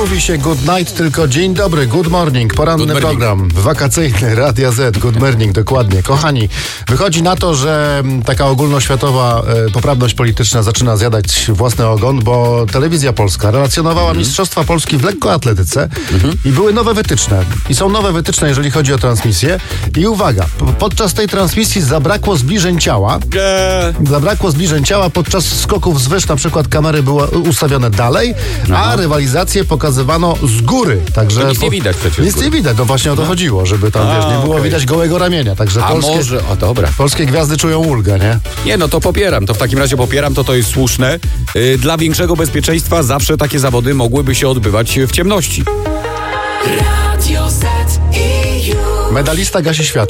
mówi się good night, tylko dzień dobry, good morning, poranny program wakacyjny Radia Z, good morning, dokładnie. Kochani, wychodzi na to, że taka ogólnoświatowa poprawność polityczna zaczyna zjadać własny ogon, bo Telewizja Polska relacjonowała Mistrzostwa Polski w lekkoatletyce i były nowe wytyczne. I są nowe wytyczne, jeżeli chodzi o transmisję. I uwaga, podczas tej transmisji zabrakło zbliżeń ciała. Podczas skoków z wyż na przykład kamery były ustawione dalej, a rywalizację pokazywano z góry. Także nic nie widać przecież. Nic nie widać, no właśnie o to chodziło, żeby tam nie było widać gołego ramienia. Także polskie gwiazdy czują ulgę, nie? Nie, no to popieram. To w takim razie popieram, to jest słuszne. Dla większego bezpieczeństwa zawsze takie zawody mogłyby się odbywać w ciemności. Medalista gasi światło.